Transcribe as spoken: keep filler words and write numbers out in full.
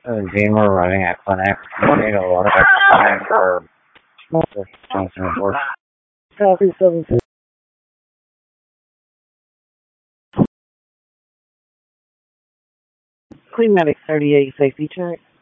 Uh, Gene, we're running a clinic. We need a lot of time for Johnson report. Copy seven. Clean Medic thirty-eight safety check.